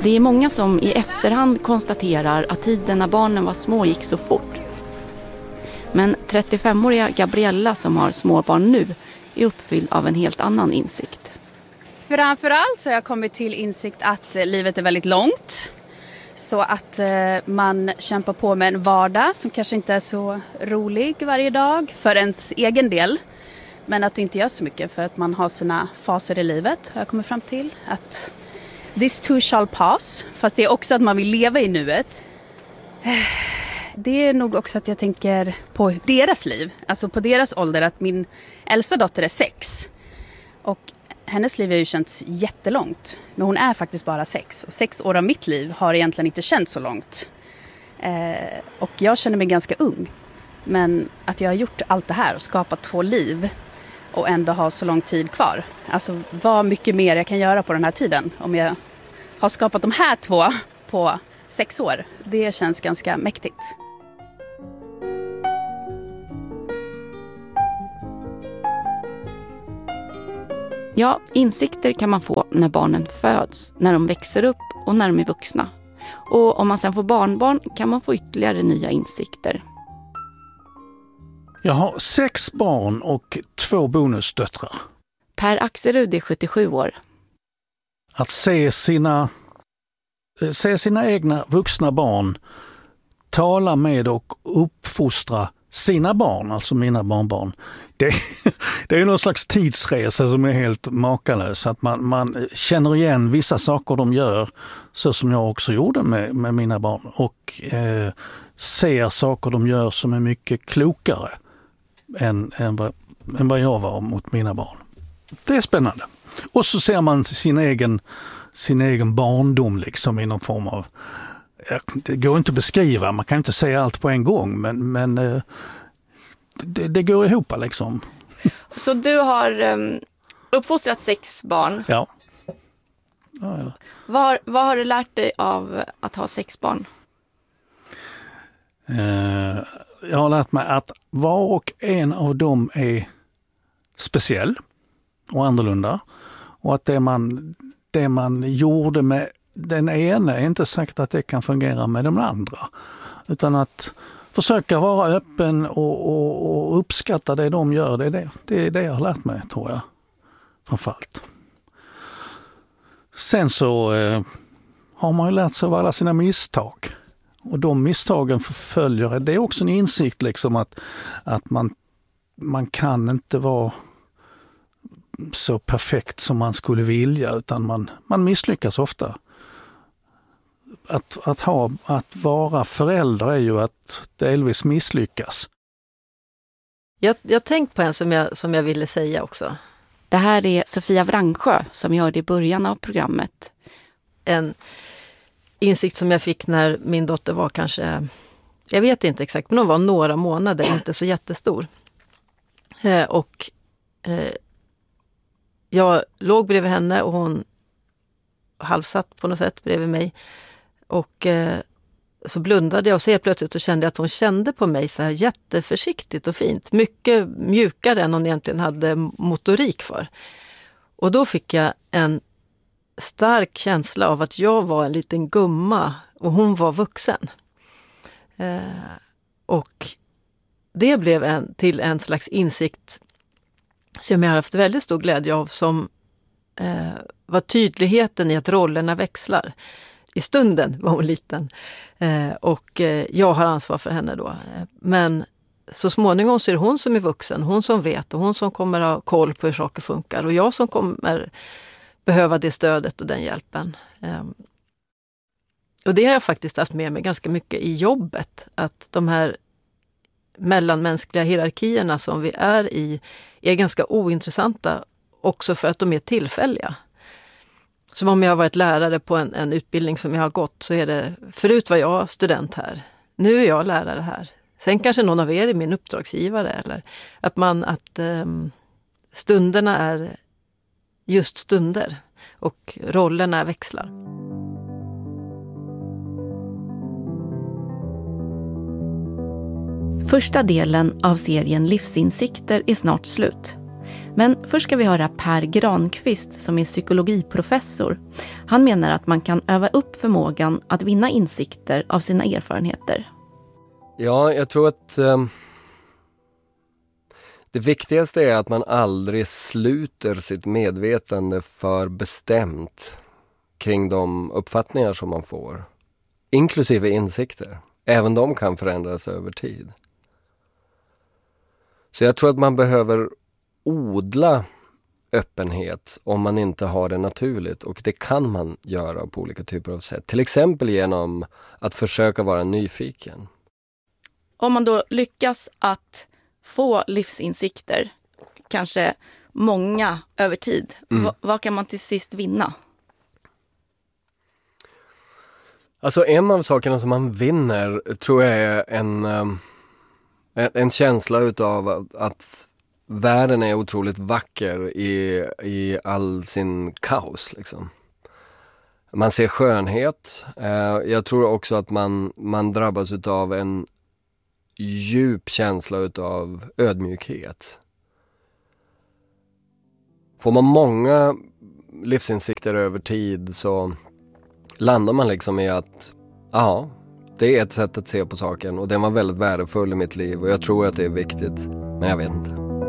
Det är många som i efterhand konstaterar att tiden när barnen var små gick så fort. Men 35-åriga Gabriella som har småbarn nu är uppfylld av en helt annan insikt. Framförallt så har jag kommit till insikt att livet är väldigt långt. Så att man kämpar på med en vardag som kanske inte är så rolig varje dag för ens egen del. Men att det inte gör så mycket för att man har sina faser i livet. Har jag kommit fram till att this too shall pass. Fast det är också att man vill leva i nuet. Det är nog också att jag tänker på deras liv. Alltså på deras ålder. Att min äldsta dotter är 6. Och hennes liv har ju känts jättelångt. Men hon är faktiskt bara 6. Och 6 år av mitt liv har egentligen inte känts så långt. Och jag känner mig ganska ung. Men att jag har gjort allt det här och skapat 2 liv. Och ändå ha så lång tid kvar. Alltså vad mycket mer jag kan göra på den här tiden. Om jag har skapat de här 2 på 6 år. Det känns ganska mäktigt. Ja, insikter kan man få när barnen föds, när de växer upp och när de är vuxna. Och om man sen får barnbarn kan man få ytterligare nya insikter. Jag har 6 barn och 2 bonusdöttrar. Per Axelrud är 77 år. Att se sina egna vuxna barn tala med och uppfostra sina barn, alltså mina barnbarn. Det är någon slags tidsresa som är helt makalös. Att man känner igen vissa saker de gör, så som jag också gjorde med mina barn. Och ser saker de gör som är mycket klokare än vad jag var mot mina barn. Det är spännande. Och så ser man sin egen barndom liksom i någon form av... Det går inte att beskriva, man kan inte säga allt på en gång, men det går ihop liksom. Så du har uppfostrat 6 barn. Ja. Vad har du lärt dig av att ha 6 barn? Jag har lärt mig att var och en av dem är speciell och annorlunda. Och att det man gjorde med den ena är inte sagt att det kan fungera med de andra. Utan att försöka vara öppen och uppskatta det de gör. Det är det jag har lärt mig, tror jag. Framförallt. Sen så har man ju lärt sig av alla sina misstag. Och de misstagen förföljer. Det är också en insikt liksom att man kan inte vara så perfekt som man skulle vilja, utan man misslyckas ofta. Att vara förälder är ju att delvis misslyckas. Jag tänkte på en som jag ville säga också. Det här är Sofia Vrangsjö som jag hörde i början av programmet. En insikt som jag fick när min dotter var kanske, jag vet inte exakt, men hon var några månader, inte så jättestor. Jag låg bredvid henne och hon halvsatt på något sätt bredvid mig. Och så blundade jag och så helt plötsligt och kände att hon kände på mig så här jätteförsiktigt och fint. Mycket mjukare än hon egentligen hade motorik för. Och då fick jag en stark känsla av att jag var en liten gumma och hon var vuxen. Och det blev till en slags insikt som jag har haft väldigt stor glädje av, som var tydligheten i att rollerna växlar. I stunden var hon liten och jag har ansvar för henne då. Men så småningom så är det hon som är vuxen, hon som vet och hon som kommer ha koll på hur saker funkar. Och jag som kommer behöva det stödet och den hjälpen. Och det har jag faktiskt haft med mig ganska mycket i jobbet. Att de här mellanmänskliga hierarkierna som vi är i är ganska ointressanta också för att de är tillfälliga. Som om jag har varit lärare på en utbildning som jag har gått, så är det, förut var jag student här, nu är jag lärare här. Sen kanske någon av er är min uppdragsgivare, eller att stunderna är just stunder och rollerna växlar. Första delen av serien Livsinsikter är snart slut. Men först ska vi höra Per Granqvist som är psykologiprofessor. Han menar att man kan öva upp förmågan att vinna insikter av sina erfarenheter. Ja, jag tror att det viktigaste är att man aldrig sluter sitt medvetande för bestämt kring de uppfattningar som man får. Inklusive insikter. Även de kan förändras över tid. Så jag tror att man behöver odla öppenhet om man inte har det naturligt. Och det kan man göra på olika typer av sätt. Till exempel genom att försöka vara nyfiken. Om man då lyckas att få livsinsikter, kanske många över tid, vad kan man till sist vinna? Alltså en av sakerna som man vinner tror jag är en känsla utav att världen är otroligt vacker i all sin kaos liksom. Man ser skönhet. Jag tror också att man drabbas utav en djup känsla utav ödmjukhet. Får man många livsinsikter över tid så landar man liksom i att det är ett sätt att se på saken och den var väldigt värdefull i mitt liv och jag tror att det är viktigt, men jag vet inte.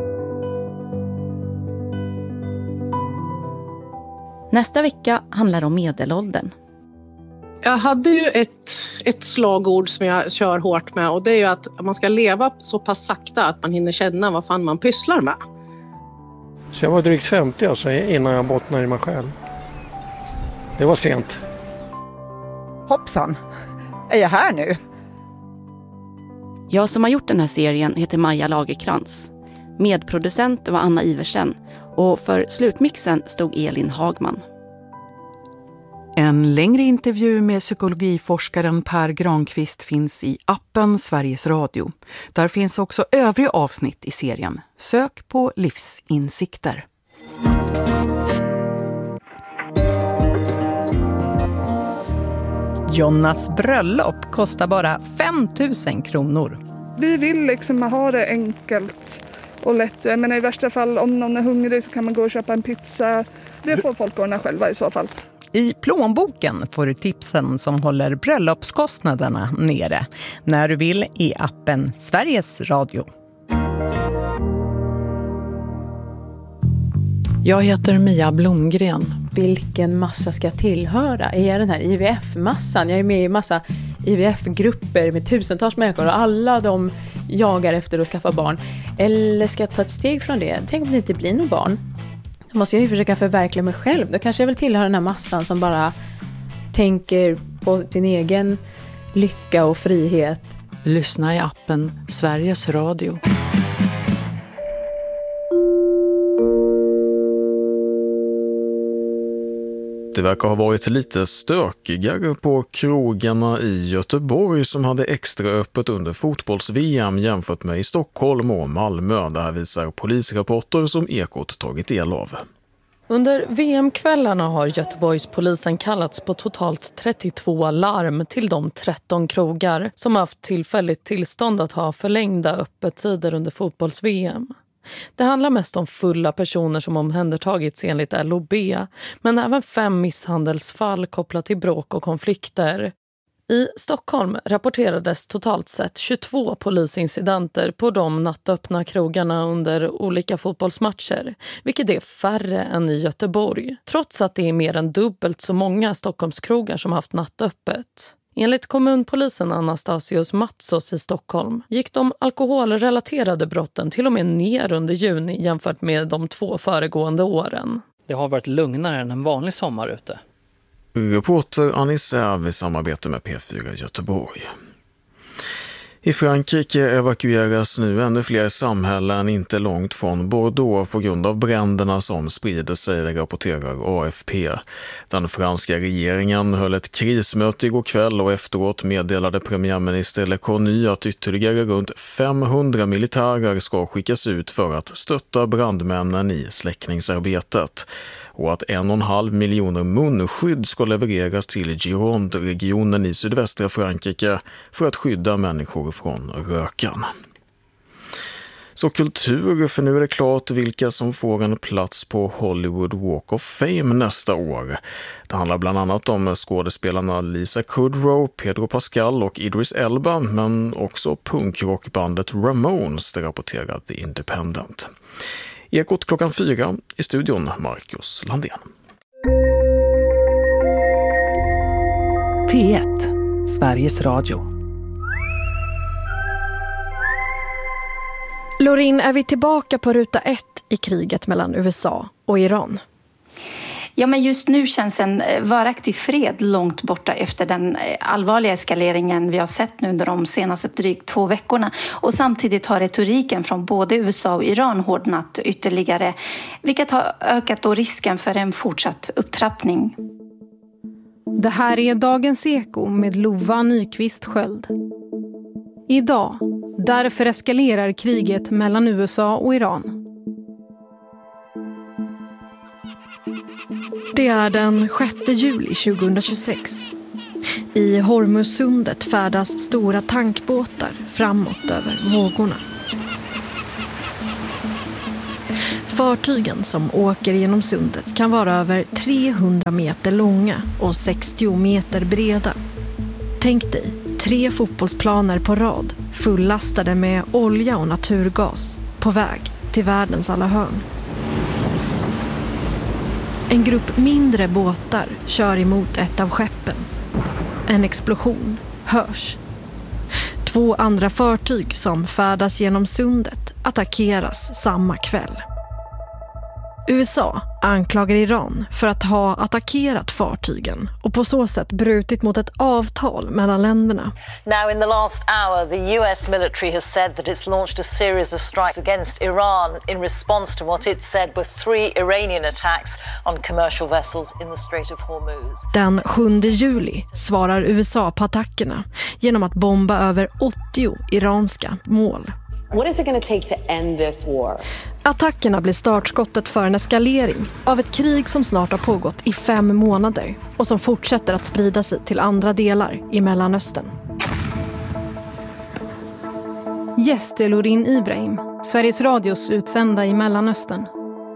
Nästa vecka handlar det om medelåldern. Jag hade ju ett slagord som jag kör hårt med och det är ju att man ska leva så pass sakta att man hinner känna vad fan man pysslar med. Så jag var drygt 50 alltså, innan jag bottnade i mig själv. Det var sent. Hoppsan, är jag här nu? Jag som har gjort den här serien heter Maja Lagerkrans. Medproducent var Anna Iversen och för slutmixen stod Elin Hagman. En längre intervju med psykologiforskaren Per Granqvist finns i appen Sveriges Radio. Där finns också övriga avsnitt i serien. Sök på livsinsikter. Jonas bröllop kostar bara 5 000 kronor. Vi vill liksom ha det enkelt och lätt. Jag menar, i värsta fall om någon är hungrig så kan man gå och köpa en pizza. Det får folk ordna själva i så fall. I plånboken får du tipsen som håller bröllopskostnaderna nere. När du vill i appen Sveriges Radio. Jag heter Mia Blomgren. Vilken massa ska jag tillhöra? Är jag den här IVF-massan? Jag är med i massa IVF-grupper med tusentals människor och alla de jagar efter att skaffa barn. Eller ska jag ta ett steg från det? Tänk om det inte blir någon barn. Då måste jag ju försöka förverkliga mig själv. Då kanske jag vill tillhöra den här massan som bara tänker på sin egen lycka och frihet. Lyssna i appen Sveriges Radio. Det verkar ha varit lite stökigare på krogarna i Göteborg som hade extra öppet under fotbolls-VM jämfört med i Stockholm och Malmö. Det här visar polisrapporter som Ekot tagit del av. Under VM-kvällarna har Göteborgspolisen kallats på totalt 32 larm till de 13 krogar som haft tillfälligt tillstånd att ha förlängda öppettider under fotbolls-VM. Det handlar mest om fulla personer som omhändertagits enligt LOB, men även 5 misshandelsfall kopplat till bråk och konflikter. I Stockholm rapporterades totalt sett 22 polisincidenter på de nattöppna krogarna under olika fotbollsmatcher, vilket är färre än i Göteborg, trots att det är mer än dubbelt så många Stockholmskrogar som haft nattöppet. Enligt kommunpolisen Anastasius Matsos i Stockholm gick de alkoholrelaterade brotten till och med ner under juni jämfört med de 2 föregående åren. Det har varit lugnare än en vanlig sommar ute. Reporter Anissa i samarbete med P4 Göteborg. I Frankrike evakueras nu ännu fler samhällen inte långt från Bordeaux på grund av bränderna som sprider sig, rapporterar AFP. Den franska regeringen höll ett krismöte igår kväll och efteråt meddelade premiärminister Le Cornu att ytterligare runt 500 militärer ska skickas ut för att stötta brandmännen i släckningsarbetet. Och att 1,5 miljoner munskydd ska levereras till Gironde-regionen i sydvästra Frankrike för att skydda människor från röken. Så kultur, för nu är det klart vilka som får en plats på Hollywood Walk of Fame nästa år. Det handlar bland annat om skådespelarna Lisa Kudrow, Pedro Pascal och Idris Elba, men också punkrockbandet Ramones, det rapporterar The Independent. Ekot 4:00, i studion Marcus Landén. P1, Sveriges Radio. Lorin, är vi tillbaka på ruta 1 i kriget mellan USA och Iran? Ja, men just nu känns en varaktig fred långt borta efter den allvarliga eskaleringen vi har sett nu under de senaste drygt 2 veckorna. Och samtidigt har retoriken från både USA och Iran hårdnat ytterligare, vilket har ökat då risken för en fortsatt upptrappning. Det här är Dagens Eko med Lova Nyqvist Sköld. Idag, därför eskalerar kriget mellan USA och Iran. Det är den 6 juli 2026. I Hormuzsundet färdas stora tankbåtar framåt över vågorna. Fartygen som åker genom sundet kan vara över 300 meter långa och 60 meter breda. Tänk dig 3 fotbollsplaner på rad fullastade med olja och naturgas på väg till världens alla hörn. En grupp mindre båtar kör emot ett av skeppen. En explosion hörs. 2 andra fartyg som färdas genom sundet attackeras samma kväll. USA anklagar Iran för att ha attackerat fartygen och på så sätt brutit mot ett avtal mellan länderna. Now in the last hour, the US military has said that it's launched a series of strikes against Iran in response to what it said were 3 Iranian attacks on commercial vessels in the Strait of Hormuz. Den 7 juli svarar USA på attackerna genom att bomba över 80 iranska mål. What is it going to take to end this war? Attackerna blir startskottet för en eskalering av ett krig som snart har pågått i 5 månader och som fortsätter att sprida sig till andra delar i Mellanöstern. Gäst är Lorin Ibrahim, Sveriges Radios utsända i Mellanöstern.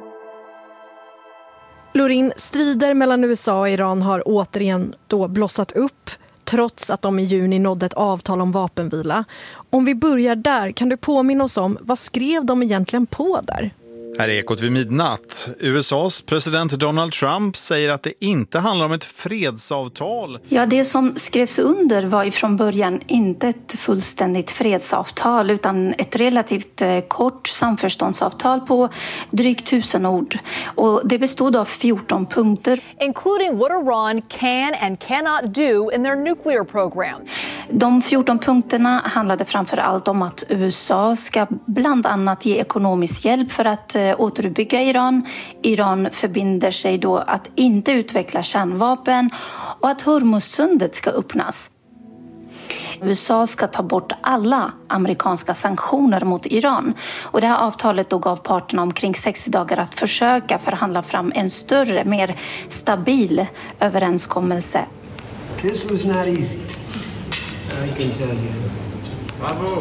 Lorin, strider mellan USA och Iran har återigen då blossat upp trots att de i juni nådde ett avtal om vapenvila. Om vi börjar där, kan du påminna oss om vad skrev de egentligen på där? Här är Ekot vid midnatt. USAs president Donald Trump säger att det inte handlar om ett fredsavtal. Ja, det som skrevs under var ju från början inte ett fullständigt fredsavtal utan ett relativt kort samförståndsavtal på drygt 1000 ord. Och det bestod av 14 punkter. Including what Iran can and cannot do in their nuclear program. De 14 punkterna handlade framför allt om att USA ska bland annat ge ekonomisk hjälp för att återuppbygga Iran. Iran förbinder sig då att inte utveckla kärnvapen och att Hormuzsundet ska öppnas. USA ska ta bort alla amerikanska sanktioner mot Iran. Och det här avtalet då gav parterna omkring 60 dagar att försöka förhandla fram en större, mer stabil överenskommelse. This was not easy. I can tell you. Bravo.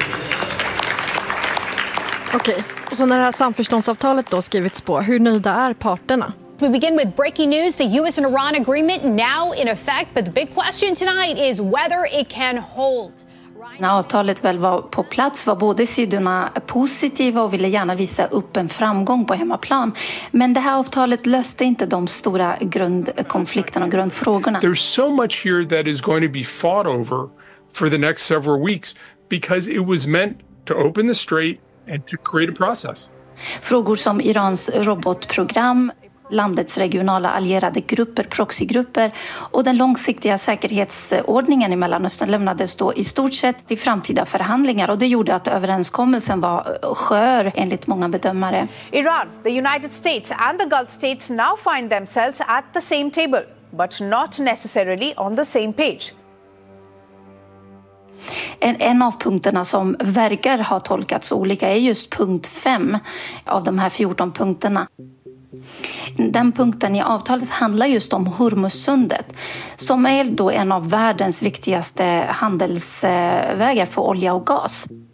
Okej, och så när det här samförståndsavtalet då skrivits på, hur nöjda är parterna? We begin with breaking news. The US and Iran agreement now in effect, but the big question tonight is whether it can hold. När avtalet väl var på plats var båda sidorna positiva och ville gärna visa upp en framgång på hemmaplan. Men det här avtalet löste inte de stora grundkonflikterna och grundfrågorna. There's so much here that is going to be fought over for the next several weeks because it was meant to open the strait and to create a process. Frågor som Irans robotprogram, landets regionala allierade grupper, proxygrupper och den långsiktiga säkerhetsordningen i Mellanöstern lämnades då i stort sett till framtida förhandlingar och det gjorde att överenskommelsen var skör enligt många bedömare. Iran, the United States and the Gulf states now find themselves at the same table, but not necessarily on the same page. En av punkterna som verkar ha tolkats olika är just punkt 5 av de här 14 punkterna. Den punkten i avtalet handlar just om Hormuzsundet som är då en av världens viktigaste handelsvägar för olja och gas.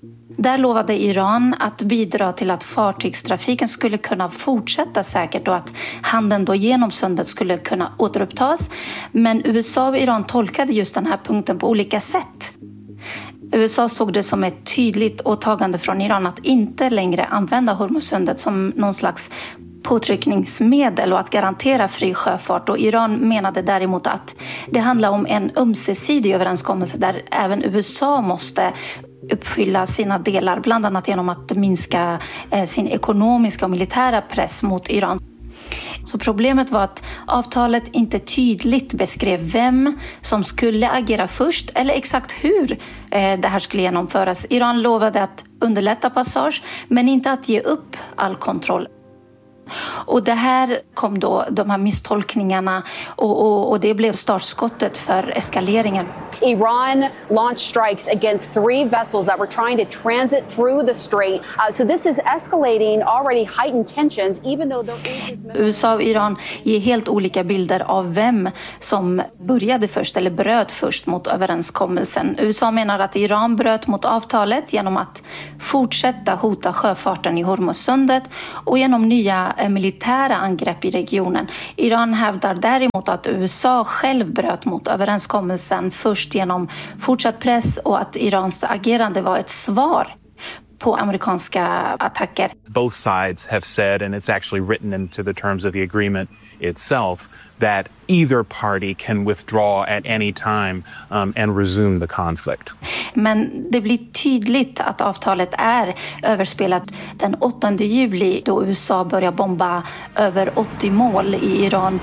Där lovade Iran att bidra till att fartygstrafiken skulle kunna fortsätta säkert och att handeln då genom sundet skulle kunna återupptas. Men USA och Iran tolkade just den här punkten på olika sätt. USA såg det som ett tydligt åtagande från Iran att inte längre använda Hormuzsundet som någon slags påtryckningsmedel och att garantera fri sjöfart. Och Iran menade däremot att det handlar om en ömsesidig överenskommelse där även USA måste uppfylla sina delar, bland annat genom att minska sin ekonomiska och militära press mot Iran. Så problemet var att avtalet inte tydligt beskrev vem som skulle agera först eller exakt hur det här skulle genomföras. Iran lovade att underlätta passage men inte att ge upp all kontroll. Och det här kom då, de här misstolkningarna och det blev startskottet för eskaleringen. Iran launched strikes against 3 vessels that were trying to transit through the strait. So this is escalating already heightened tensions, even though USA och Iran ger helt olika bilder av vem som började först eller bröt först mot överenskommelsen. USA menar att Iran bröt mot avtalet genom att fortsätta hota sjöfarten i Hormuzsundet och genom nya militära angrepp i regionen. Iran hävdar däremot att USA själv bröt mot överenskommelsen först genom fortsatt press och att Irans agerande var ett svar på amerikanska attacker. Both sides have said, and it's actually written into the terms of the agreement itself, that either party can withdraw at any time and resume the conflict. Men det blir tydligt att avtalet är överspelat den 8 juli då USA börjar bomba över 80 mål i Iran.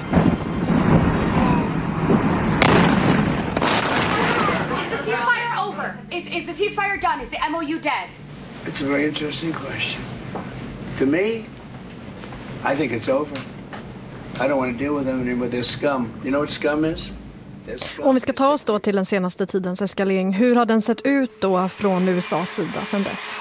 Is the ceasefire done? Is the MOU dead? It's a very interesting question. To me, I think it's over. I don't want to deal with them anymore. They're scum. You know what scum is? Om vi ska ta oss då till den senaste tidens eskalering, hur har den sett ut då från USAs sida sedan dess?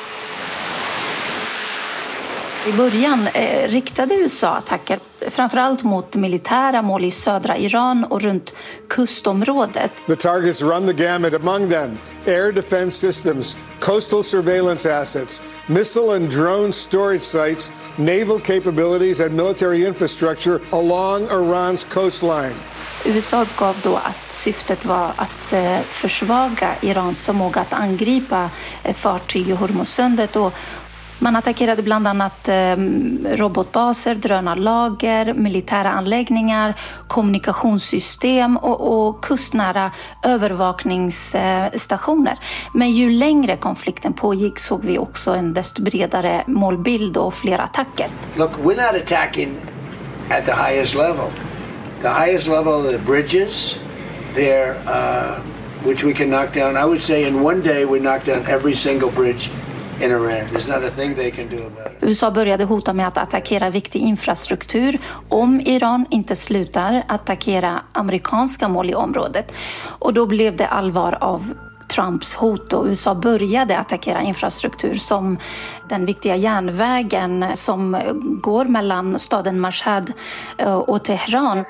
I början riktade USA attacker framförallt mot militära mål i södra Iran och runt kustområdet. The targets run the gamut, among them air defense systems, coastal surveillance assets, missile and drone storage sites, naval capabilities and military infrastructure along Iran's coastline. USA uppgav då att syftet var att försvaga Irans förmåga att angripa fartyg i Hormuzsundet och man attackerade bland annat robotbaser, drönarlager, militära anläggningar, kommunikationssystem och kustnära övervakningsstationer. Men ju längre konflikten pågick såg vi också en desto bredare målbild och fler attacker. Look, we're not attacking at the highest level. The highest level of the bridges there, which we can knock down. I would say in one day we knock down every single bridge in Iran. There's not a thing they can do about it. USA började hota med att attackera viktig infrastruktur om Iran inte slutar attackera amerikanska mål i området. Och då blev det allvar av Trumps hot och USA började attackera infrastruktur som den viktiga järnvägen som går mellan staden Mashhad och Teheran.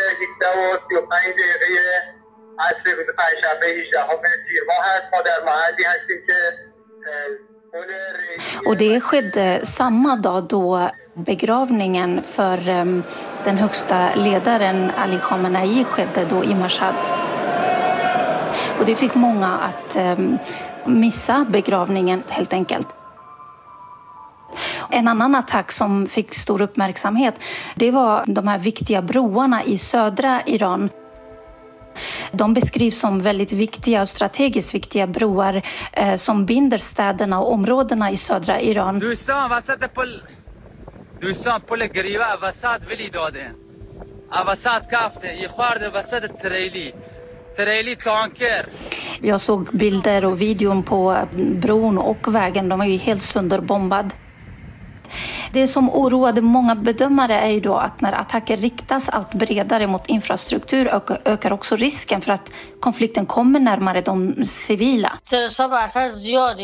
Och det skedde samma dag då begravningen för den högsta ledaren Ali Khamenei skedde då i Mashhad. Och det fick många att missa begravningen helt enkelt. En annan attack som fick stor uppmärksamhet, det var de här viktiga broarna i södra Iran. De beskrivs som väldigt viktiga och strategiskt viktiga broar som binder städerna och områdena i södra Iran. Jag såg bilder och videon på bron och vägen. De är ju helt sönderbombad. Det som oroade många bedömare är ju då att när attacker riktas allt bredare mot infrastruktur ökar också risken för att konflikten kommer närmare de civila.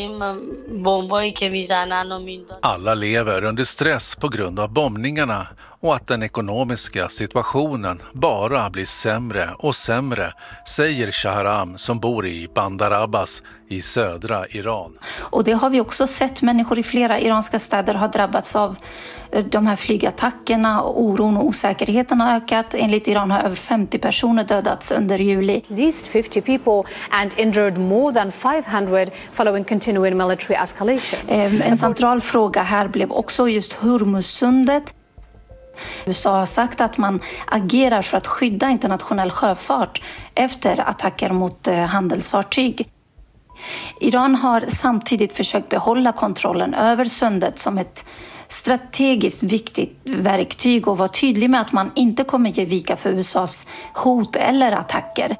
Alla lever under stress på grund av bombningarna och att den ekonomiska situationen bara blir sämre och sämre, säger Shahram som bor i Bandar Abbas i södra Iran. Och det har vi också sett. Människor i flera iranska städer har drabbats av de här flygattackerna, och oron och osäkerheten har ökat. Enligt Iran har över 50 personer dödats under juli. At least 50 people and injured more than 500 following continuing military escalation. En central fråga här blev också just Hormuzsundet. USA har sagt att man agerar för att skydda internationell sjöfart efter attacker mot handelsfartyg. Iran har samtidigt försökt behålla kontrollen över sundet som ett strategiskt viktigt verktyg och var tydlig med att man inte kommer ge vika för USAs hot eller attacker.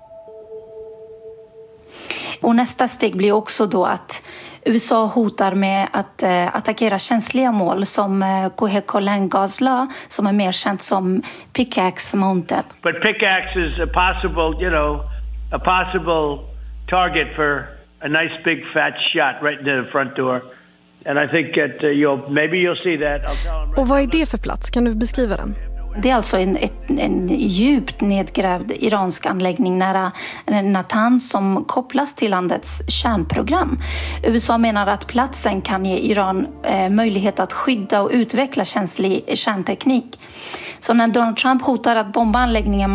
Och nästa steg blir också då att USA hotar med att attackera känsliga mål som Kohe-Kolen Gazla, som är mer känt som Pickaxe Mountain. But Pickaxe is a possible target for a nice big fat shot right into the front door. And I think that you'll see that. Och vad är det för plats? Kan du beskriva den? Det är alltså en djupt nedgrävd iransk anläggning nära Natanz som kopplas till landets kärnprogram. USA menar att platsen kan ge Iran möjlighet att skydda och utveckla känslig kärnteknik. Så när Donald Trump hotar att bomba anläggningen